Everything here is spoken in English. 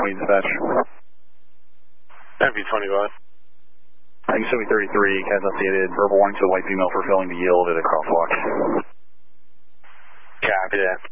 20 dispatch. That'd be 25. Yosemite 33 has updated verbal warning to the white female for failing to yield at a crosswalk. Copy that.